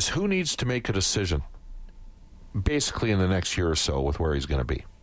is who needs to make a decision basically in the next year or so with where he's going to be.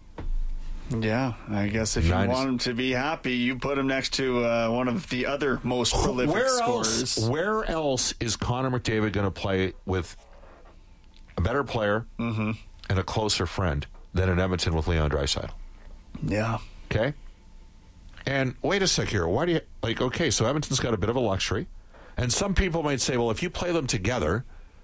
Yeah, I guess if you want him to be happy, you put him next to one of the other most prolific scorers. Where else is Connor McDavid going to play with a better player and a closer friend than in Edmonton with Leon Draisaitl? Yeah. Okay? And wait a sec here. Why do you... okay, so Edmonton's got a bit of a luxury. And some people might say, well, if you play them together,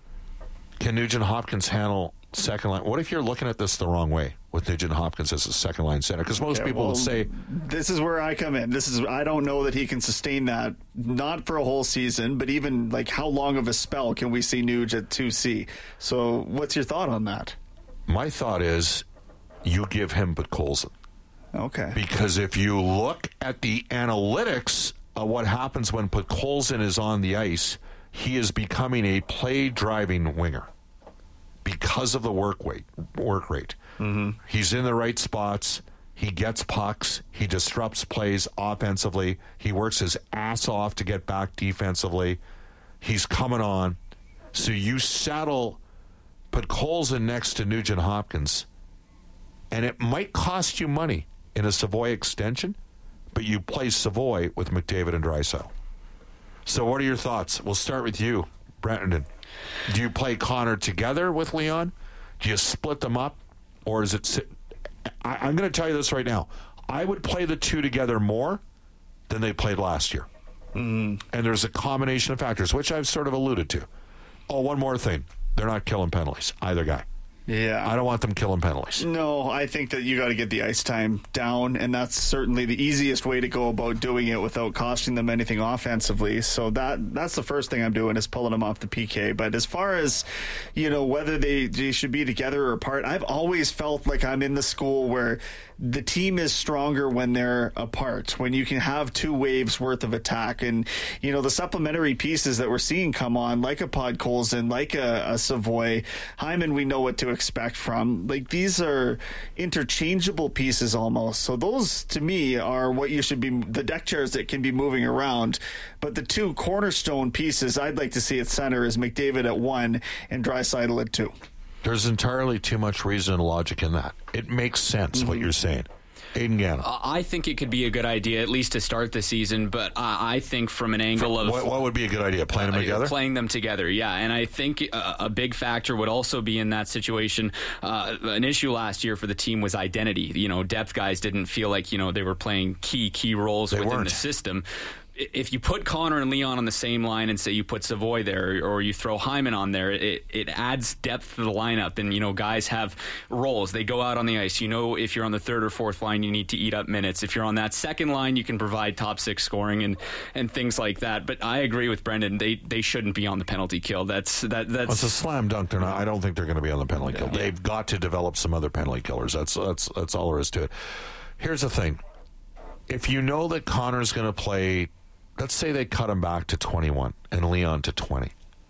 can Nugent Hopkins handle second line? What if you're looking at this the wrong way with Nugent Hopkins as a second line center? Because most people would say... This is where I come in. I don't know that he can sustain that, not for a whole season, but even how long of a spell can we see Nuge at 2C? So what's your thought on that? My thought is you give him Podkolzin. Okay. Because if you look at the analytics of what happens when Podkolzin is on the ice, he is becoming a play-driving winger because of the work rate. Mm-hmm. He's in the right spots. He gets pucks. He disrupts plays offensively. He works his ass off to get back defensively. He's coming on. So you saddle Podkolzin next to Nugent Hopkins, and it might cost you money in a Savoy extension, but you play Savoy with McDavid and Draisaitl. So what are your thoughts? We'll start with you, Brendan. Do you play Connor together with Leon? Do you split them up? Or is it... I'm going to tell you this right now. I would play the two together more than they played last year. And there's a combination of factors, which I've sort of alluded to. Oh, one more thing. They're not killing penalties, either guy. Yeah. I don't want them killing penalties. No, I think that you got to get the ice time down, and that's certainly the easiest way to go about doing it without costing them anything offensively. So that's the first thing I'm doing is pulling them off the PK. But as far as, whether they should be together or apart, I've always felt like I'm in the school where the team is stronger when they're apart, when you can have two waves worth of attack. And, the supplementary pieces that we're seeing come on, like a Podkolzin, like a Savoy, Hyman, we know what to expect from. These are interchangeable pieces almost. So those, to me, are what you should be, the deck chairs that can be moving around. But the two cornerstone pieces I'd like to see at center is McDavid at 1 and Draisaitl at 2. There's entirely too much reason and logic in that. It makes sense what you're saying. Aidan Gannon. I think it could be a good idea, at least to start the season, but I think from an angle of... What would be a good idea? Playing them together? Playing them together, yeah. And I think a big factor would also be in that situation. An issue last year for the team was identity. Depth guys didn't feel like, they were playing key roles within the system. If you put Connor and Leon on the same line and say you put Savoy there or you throw Hyman on there, it adds depth to the lineup. And, guys have roles. They go out on the ice. If you're on the third or fourth line, you need to eat up minutes. If you're on that second line, you can provide top six scoring and things like that. But I agree with Brendan. They shouldn't be on the penalty kill. That's it's a slam dunk. They're not. I don't think they're going to be on the penalty kill. They've got to develop some other penalty killers. That's all there is to it. Here's the thing. If you know that Connor's going to play... Let's say they cut him back to 21 and Leon to 20.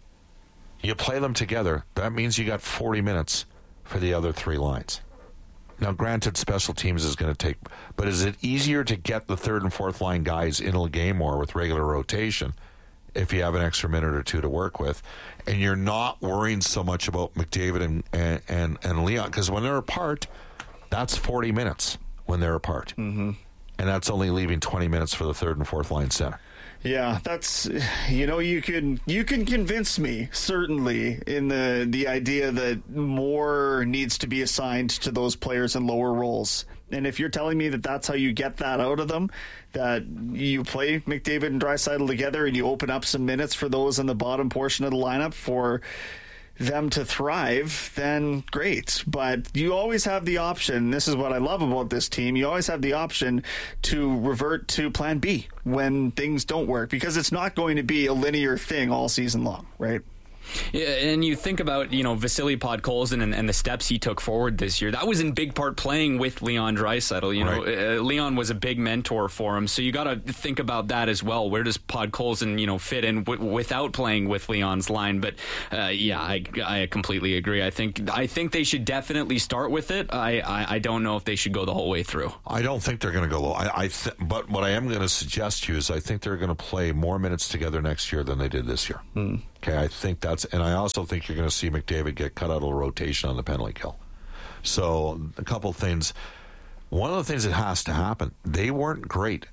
You play them together. That means you got 40 minutes for the other three lines. Now, granted, special teams is going to take... But is it easier to get the third and fourth line guys into a game more with regular rotation if you have an extra minute or two to work with? And you're not worrying so much about McDavid and Leon. Because when they're apart, that's 40 minutes when they're apart. Mm-hmm. And that's only leaving 20 minutes for the third and fourth line center. Yeah, that's, you can convince me, certainly, in the idea that more needs to be assigned to those players in lower roles. And if you're telling me that that's how you get that out of them, that you play McDavid and Draisaitl together and you open up some minutes for those in the bottom portion of the lineup for them to thrive, then great. But you always have the option. This is what I love about this team. You always have the option to revert to plan B when things don't work, because it's not going to be a linear thing all season long, right? Yeah, and you think about, Vasily Podkolzin and the steps he took forward this year. That was in big part playing with Leon Draisaitl. Leon was a big mentor for him, so you got to think about that as well. Where does Podkolzin, fit in without playing with Leon's line? But I completely agree. I think they should definitely start with it. I don't know if they should go the whole way through. I don't think they're going to go low. But what I am going to suggest to you is I think they're going to play more minutes together next year than they did this year. Okay, I think and I also think you're going to see McDavid get cut out of the rotation on the penalty kill. So a couple things. One of the things that has to happen, they weren't great.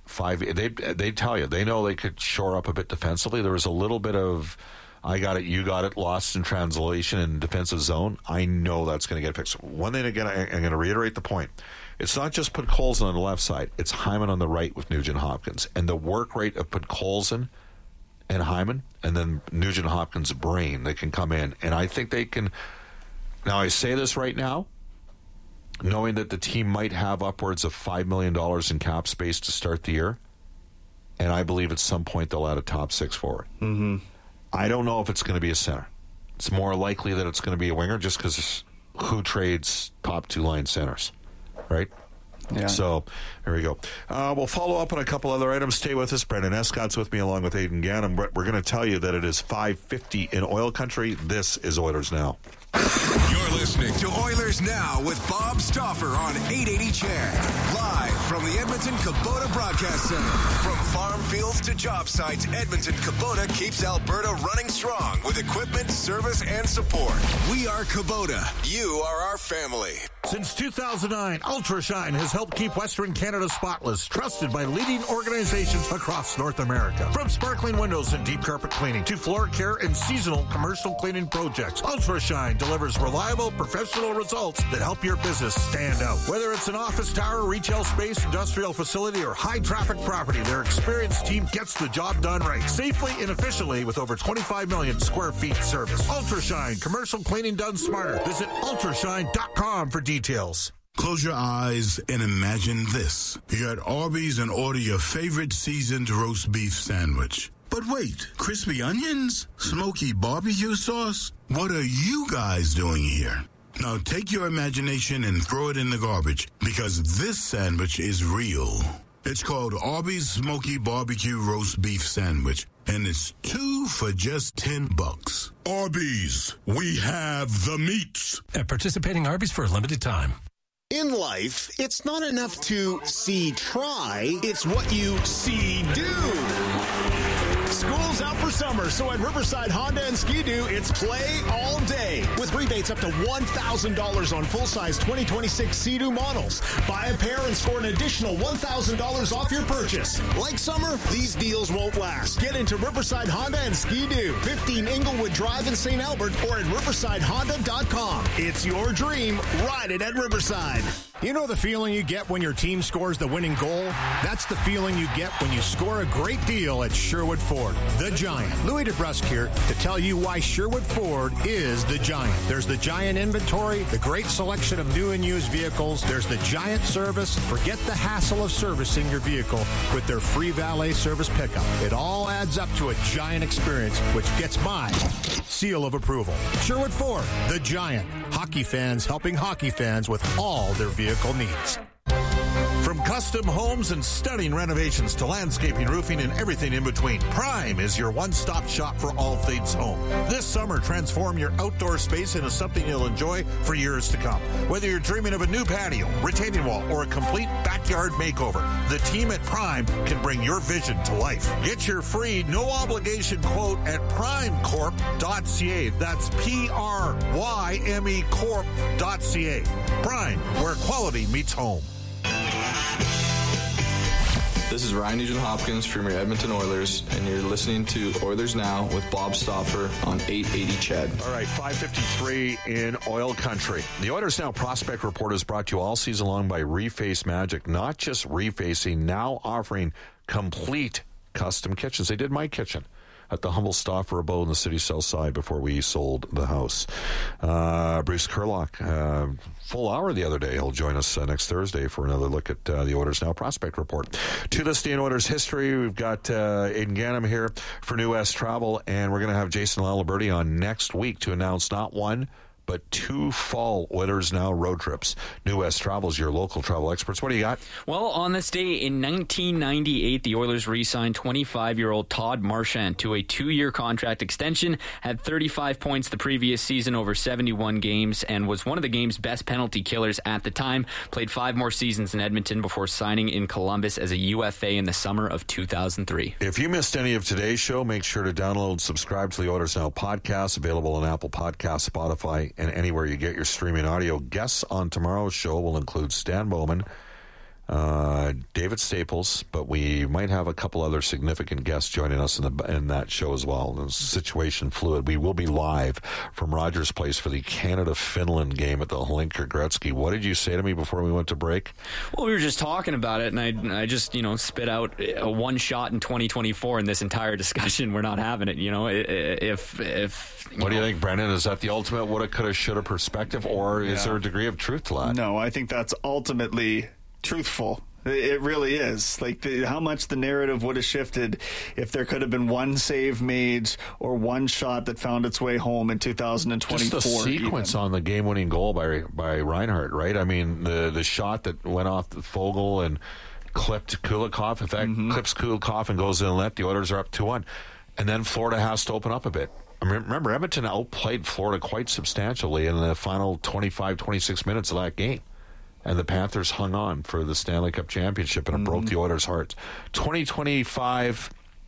They tell you, they know they could shore up a bit defensively. There was a little bit of, I got it, you got it, lost in translation in defensive zone. I know that's going to get fixed. One thing again, I'm going to reiterate the point. It's not just Podkolzin on the left side. It's Hyman on the right with Nugent Hopkins. And the work rate of Podkolzin and Hyman, and then Nugent Hopkins' brain, they can come in. And I think they can. Now, I say this right now, knowing that the team might have upwards of $5 million in cap space to start the year. And I believe at some point they'll add a top six forward. Mm-hmm. I don't know if it's going to be a center. It's more likely that it's going to be a winger just because who trades top two-line centers, right? Yeah. So, there we go. We'll follow up on a couple other items. Stay with us. Brendan Escott's with me along with Aidan Gannon. We're going to tell you that it is 5:50 in Oil Country. This is Oilers Now. You're listening to Oilers Now with Bob Stauffer on 880 CHED. Live from the Edmonton Kubota Broadcast Center. From farm fields to job sites, Edmonton Kubota keeps Alberta running strong with equipment, service, and support. We are Kubota. You are our family. Since 2009, UltraShine has helped keep Western Canada spotless, trusted by leading organizations across North America. From sparkling windows and deep carpet cleaning to floor care and seasonal commercial cleaning projects, UltraShine delivers reliable, professional results that help your business stand out. Whether it's an office tower, retail space, industrial facility, or high-traffic property, their experienced team gets the job done right, safely and efficiently with over 25 million square feet service. UltraShine, commercial cleaning done smarter. Visit ultrashine.com for details. Close your eyes and imagine this. You're at Arby's and order your favorite seasoned roast beef sandwich. But wait, crispy onions? Smoky barbecue sauce? What are you guys doing here? Now take your imagination and throw it in the garbage, because this sandwich is real. It's called Arby's Smoky Barbecue Roast Beef Sandwich, and it's 2 for just $10. Arby's, we have the meats. At participating Arby's for a limited time. In life, it's not enough to see try, it's what you see do. School's out for summer, so at Riverside Honda and Ski-Doo, it's play all day. With rebates up to $1,000 on full-size 2026 Sea-Doo models. Buy a pair and score an additional $1,000 off your purchase. Like summer, these deals won't last. Get into Riverside Honda and Ski-Doo, 15 Inglewood Drive in St. Albert, or at riversidehonda.com. It's your dream. Ride it at Riverside. You know the feeling you get when your team scores the winning goal? That's the feeling you get when you score a great deal at Sherwood Ford, the Giant. Louis DeBrusque here to tell you why Sherwood Ford is the Giant. There's the Giant inventory, the great selection of new and used vehicles. There's the Giant service. Forget the hassle of servicing your vehicle with their free valet service pickup. It all adds up to a Giant experience, which gets my seal of approval. Sherwood Ford, the Giant. Hockey fans helping hockey fans with all their vehicle needs. From custom homes and stunning renovations to landscaping, roofing, and everything in between, Prime is your one-stop shop for all things home. This summer, transform your outdoor space into something you'll enjoy for years to come. Whether you're dreaming of a new patio, retaining wall, or a complete backyard makeover, the team at Prime can bring your vision to life. Get your free, no-obligation quote at primecorp.ca. That's P-R-Y-M-E corp.ca. Prime, where quality meets home. This is Ryan Nugent-Hopkins from your Edmonton Oilers, and you're listening to Oilers Now with Bob Stauffer on 880 CHED. All right, 5:53 in Oil Country. The Oilers Now Prospect Report is brought to you all season long by Reface Magic. Not just refacing, now offering complete custom kitchens. They did my kitchen at the humble Stauffer abode in the city south side before we sold the house. Bruce Kurlock, full hour the other day. He'll join us next Thursday for another look at the Oilers Now Prospect Report. To this day in Oilers history, we've got Aidan Gannon here for New West Travel, and we're going to have Jason Laliberti on next week to announce not one, but 2 fall Oilers Now road trips. New West Travels, your local travel experts. What do you got? Well, on this day in 1998, the Oilers re-signed 25-year-old Todd Marchand to a 2-year contract extension, had 35 points the previous season over 71 games, and was one of the game's best penalty killers at the time. Played 5 more seasons in Edmonton before signing in Columbus as a UFA in the summer of 2003. If you missed any of today's show, make sure to download, subscribe to the Oilers Now podcast, available on Apple Podcasts, Spotify, and anywhere you get your streaming audio. Guests on tomorrow's show will include Stan Bowman, David Staples, but we might have a couple other significant guests joining us in that show as well. The situation fluid. We will be live from Rogers Place for the Canada-Finland game at the Hlinka Gretzky. What did you say to me before we went to break? Well, we were just talking about it, and I just, spit out a one shot in 2024 in this entire discussion. We're not having it, if what do you think, Brendan? Is that the ultimate woulda, coulda, shoulda perspective, or is there a degree of truth to that? No, I think that's ultimately truthful. It really is. Like how much the narrative would have shifted if there could have been one save made or one shot that found its way home in 2024. Just the sequence on the game-winning goal by Reinhart, right? I mean, the shot that went off the Fogle and clipped Kulikov. If that clips Kulikov and goes in and let, the Oilers are up 2-1. And then Florida has to open up a bit. I mean, remember, Edmonton outplayed Florida quite substantially in the final 25, 26 minutes of that game. And the Panthers hung on for the Stanley Cup championship, and it broke the Oilers' hearts. 2025,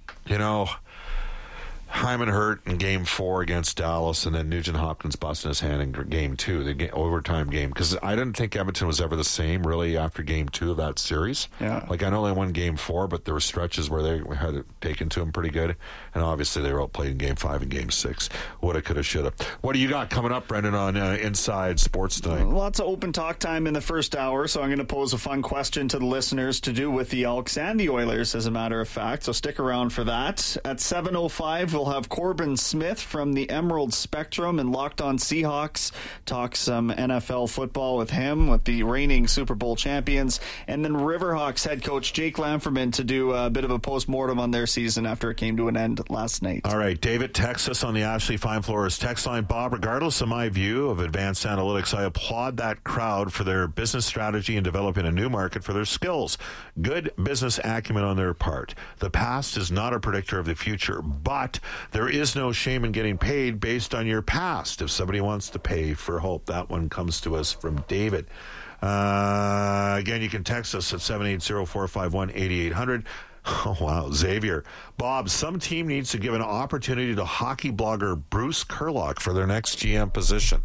Hyman hurt in Game 4 against Dallas, and then Nugent Hopkins busting his hand in Game 2, the overtime game. Because I didn't think Edmonton was ever the same, really, after Game 2 of that series. Yeah. Like, I know they won Game 4, but there were stretches where they had it taken to them pretty good. And obviously, they were outplayed in Game 5 and Game 6. Woulda, coulda, shoulda. What do you got coming up, Brendan, on Inside Sports tonight? Lots of open talk time in the first hour, so I'm going to pose a fun question to the listeners to do with the Elks and the Oilers, as a matter of fact. So stick around for that. At 7:05, we'll have Corbin Smith from the Emerald Spectrum and Locked On Seahawks. Talk some NFL football with him, with the reigning Super Bowl champions. And then Riverhawks head coach Jake Lamferman to do a bit of a post-mortem on their season after it came to an end last night. All right, David texts us on the Ashley Fine Floors text line. Bob, regardless of my view of advanced analytics, I applaud that crowd for their business strategy and developing a new market for their skills. Good business acumen on their part. The past is not a predictor of the future, but there is no shame in getting paid based on your past. If somebody wants to pay for hope, that one comes to us from David. Again, you can text us at 780-451-8800. Oh, wow. Xavier. Bob, some team needs to give an opportunity to hockey blogger Bruce Kurlock for their next GM position.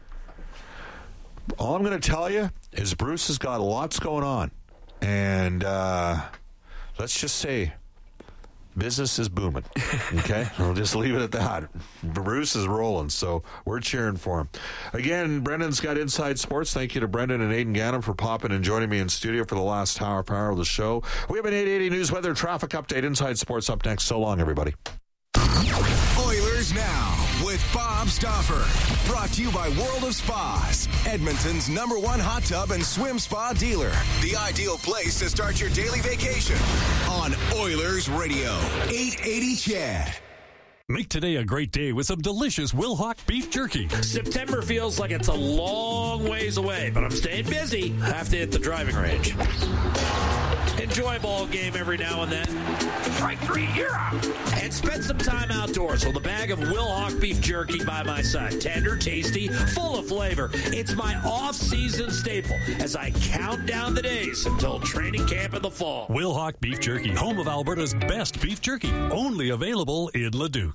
All I'm going to tell you is Bruce has got lots going on. And let's just say business is booming. Okay? We'll just leave it at that. Bruce is rolling, so we're cheering for him. Again, Brendan's got Inside Sports. Thank you to Brendan and Aidan Gannon for popping and joining me in studio for the last half hour of the show. We have an 880 News Weather Traffic Update. Inside Sports up next. So long, everybody. Oilers Now with Bob Stauffer. Brought to you by World of Spas, Edmonton's #1 hot tub and swim spa dealer. The ideal place to start your daily vacation on Oilers Radio. 880 CHED. Make today a great day with some delicious Wilhauk beef jerky. September feels like it's a long ways away, but I'm staying busy. Have to hit the driving range. Enjoy a ball game every now and then. Strike 3, you're out. And spend some time outdoors with a bag of Wilhauk beef jerky by my side. Tender, tasty, full of flavor. It's my off-season staple as I count down the days until training camp in the fall. Wilhauk beef jerky, home of Alberta's best beef jerky. Only available in Leduc.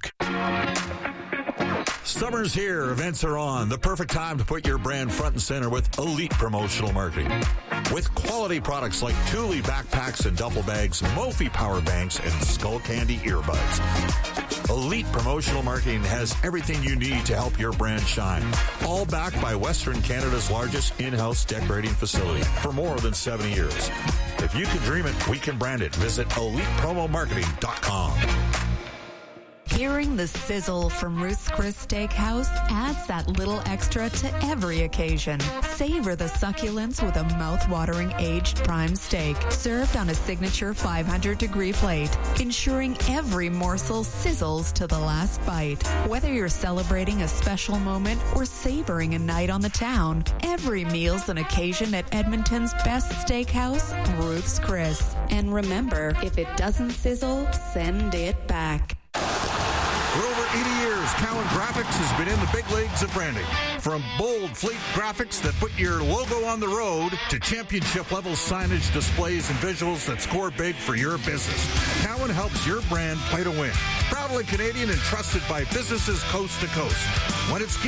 Summer's here. Events are on. The perfect time to put your brand front and center with elite promotional marketing. With quality products like Thule backpacks and duffel bags, Mophie power banks, and Skull Candy earbuds. Elite promotional marketing has everything you need to help your brand shine. All backed by Western Canada's largest in-house decorating facility for more than 70 years. If you can dream it, we can brand it. Visit ElitePromoMarketing.com. Hearing the sizzle from Ruth's Chris Steakhouse adds that little extra to every occasion. Savor the succulence with a mouth-watering aged prime steak, served on a signature 500-degree plate, ensuring every morsel sizzles to the last bite. Whether you're celebrating a special moment or savoring a night on the town, every meal's an occasion at Edmonton's best steakhouse, Ruth's Chris. And remember, if it doesn't sizzle, send it back. For over 80 years, Cowan Graphics has been in the big leagues of branding. From bold fleet graphics that put your logo on the road to championship-level signage displays and visuals that score big for your business, Cowan helps your brand play to win. Proudly Canadian and trusted by businesses coast to coast. When it's